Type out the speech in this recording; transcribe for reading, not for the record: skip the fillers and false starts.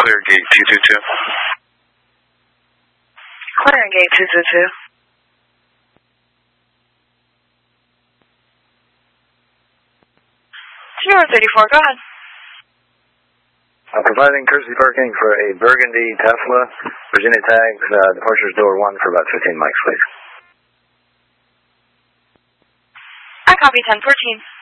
Clear gate 222. Clearing gate 222. 034, go ahead. Providing courtesy parking for a Burgundy Tesla, Virginia tags, departures door 1 for about 15 mics, please. I copy 1014.